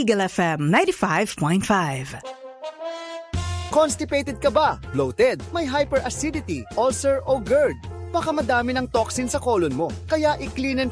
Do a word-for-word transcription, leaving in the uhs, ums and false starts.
Eagle F M ninety-five point five. Constipated ka ba? Bloated? May hyperacidity, ulcer o GERD? Baka madami ng toxin sa colon mo. Kaya i-clean and